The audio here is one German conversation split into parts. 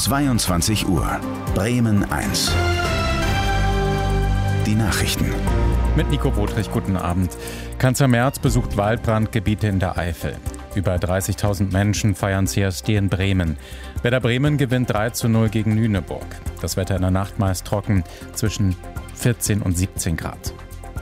22 Uhr. Bremen 1. Die Nachrichten. Mit Nico Wotrich, guten Abend. Kanzler Merz besucht Waldbrandgebiete in der Eifel. Über 30.000 Menschen feiern CSD in Bremen. Werder Bremen gewinnt 3:0 gegen Lüneburg. Das Wetter in der Nacht meist trocken, zwischen 14 und 17 Grad.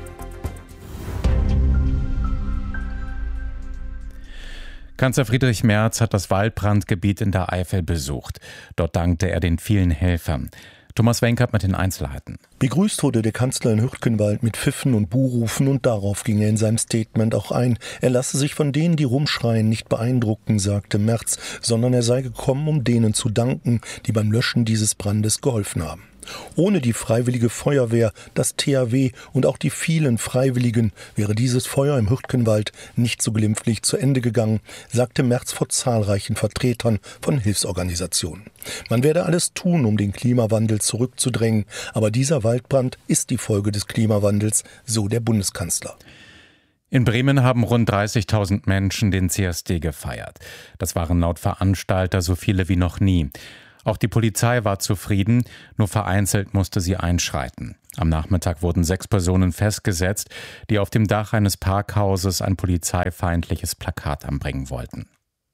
Kanzler Friedrich Merz hat das Waldbrandgebiet in der Eifel besucht. Dort dankte er den vielen Helfern. Thomas Wenkert mit den Einzelheiten. Begrüßt wurde der Kanzler in Hürtgenwald mit Pfiffen und Buhrufen und darauf ging er in seinem Statement auch ein. Er lasse sich von denen, die rumschreien, nicht beeindrucken, sagte Merz, sondern er sei gekommen, um denen zu danken, die beim Löschen dieses Brandes geholfen haben. Ohne die Freiwillige Feuerwehr, das THW und auch die vielen Freiwilligen wäre dieses Feuer im Hürtgenwald nicht so glimpflich zu Ende gegangen, sagte Merz vor zahlreichen Vertretern von Hilfsorganisationen. Man werde alles tun, um den Klimawandel zurückzudrängen, aber dieser Waldbrand ist die Folge des Klimawandels, so der Bundeskanzler. In Bremen haben rund 30.000 Menschen den CSD gefeiert. Das waren laut Veranstalter so viele wie noch nie. Auch die Polizei war zufrieden, nur vereinzelt musste sie einschreiten. Am Nachmittag wurden 6 Personen festgesetzt, die auf dem Dach eines Parkhauses ein polizeifeindliches Plakat anbringen wollten.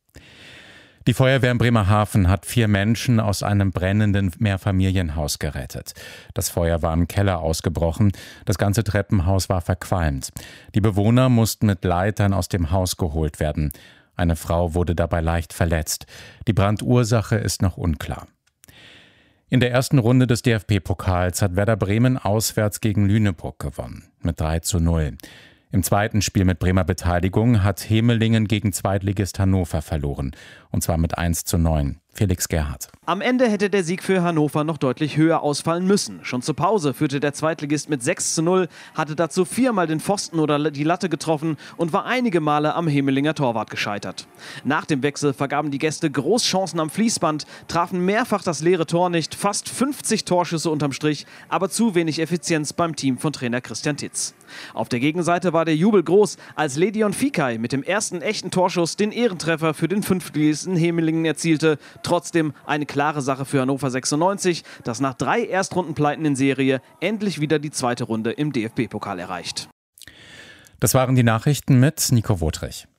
Die Feuerwehr in Bremerhaven hat 4 Menschen aus einem brennenden Mehrfamilienhaus gerettet. Das Feuer war im Keller ausgebrochen, das ganze Treppenhaus war verqualmt. Die Bewohner mussten mit Leitern aus dem Haus geholt werden. Eine Frau wurde dabei leicht verletzt. Die Brandursache ist noch unklar. In der ersten Runde des DFB-Pokals hat Werder Bremen auswärts gegen Lüneburg gewonnen, mit 3:0. Im zweiten Spiel mit Bremer Beteiligung hat Hemelingen gegen Zweitligist Hannover verloren, und zwar mit 1:9. Felix Gerhardt. Am Ende hätte der Sieg für Hannover noch deutlich höher ausfallen müssen. Schon zur Pause führte der Zweitligist mit 6:0, hatte dazu 4-mal den Pfosten oder die Latte getroffen und war einige Male am Hemelinger Torwart gescheitert. Nach dem Wechsel vergaben die Gäste Großchancen am Fließband, trafen mehrfach das leere Tor nicht, fast 50 Torschüsse unterm Strich, aber zu wenig Effizienz beim Team von Trainer Christian Titz. Auf der Gegenseite war der Jubel groß, als Ledion Fikay mit dem ersten echten Torschuss den Ehrentreffer für den Fünftligisten Hemelingen erzielte. Trotzdem eine klare Sache für Hannover 96, das nach 3 Erstrundenpleiten in Serie endlich wieder die zweite Runde im DFB-Pokal erreicht. Das waren die Nachrichten mit Nico Wotrich.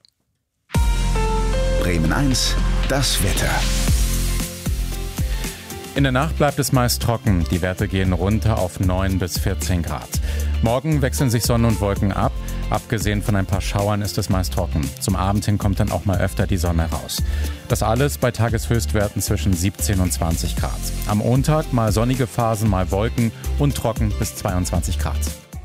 Bremen 1, das Wetter. In der Nacht bleibt es meist trocken. Die Werte gehen runter auf 9 bis 14 Grad. Morgen wechseln sich Sonne und Wolken ab. Abgesehen von ein paar Schauern ist es meist trocken. Zum Abend hin kommt dann auch mal öfter die Sonne raus. Das alles bei Tageshöchstwerten zwischen 17 und 20 Grad. Am Montag mal sonnige Phasen, mal Wolken und trocken bis 22 Grad.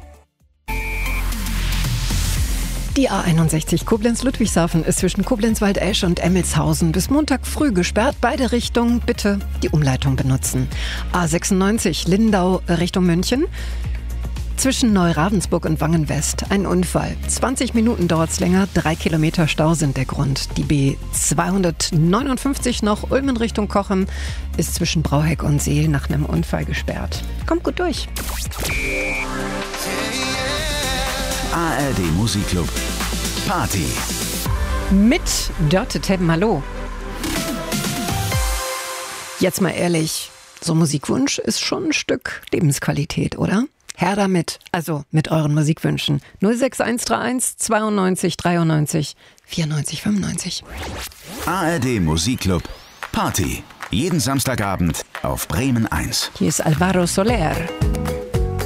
Die A61 Koblenz-Ludwigshafen ist zwischen Koblenz-Waldesch und Emmelshausen bis Montag früh gesperrt. Beide Richtungen bitte die Umleitung benutzen. A96 Lindau Richtung München. Zwischen Neuravensburg und Wangen-West ein Unfall. 20 Minuten dauert es länger, 3 Kilometer Stau sind der Grund. Die B259 noch Ulm in Richtung Cochem ist zwischen Brauheck und Seel nach einem Unfall gesperrt. Kommt gut durch. ARD Musikclub Party. Mit Dörte Teppen, hallo. Jetzt mal ehrlich, so Musikwunsch ist schon ein Stück Lebensqualität, oder? Her damit, also mit euren Musikwünschen. 06131 92 93 94 95. ARD Musikclub Party. Jeden Samstagabend auf Bremen 1. Hier ist Alvaro Soler.